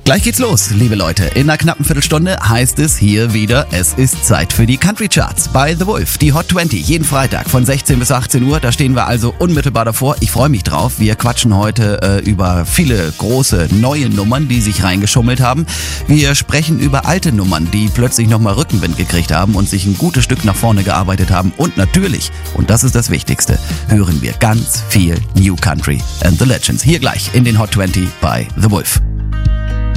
Gleich geht's los, liebe Leute. In einer knappen Viertelstunde heißt es hier wieder, es ist Zeit für die Country Charts bei The Wolf. Die Hot 20, jeden Freitag von 16 bis 18 Uhr. Da stehen wir also unmittelbar davor. Ich freue mich drauf. Wir quatschen heute über viele große neue Nummern, die sich reingeschummelt haben. Wir sprechen über alte Nummern, die plötzlich nochmal Rückenwind gekriegt haben und sich ein gutes Stück nach vorne gearbeitet haben. Und natürlich, und das ist das Wichtigste, hören wir ganz viel New Country and the Legends. Hier gleich in den Hot 20 bei The Wolf.